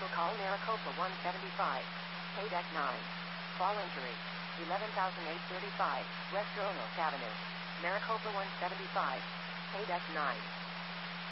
Vehicle call Maricopa 175. Pay deck 9. Fall injury. 11,835 West Roanoke Avenue. Maricopa 175. Pay deck 9.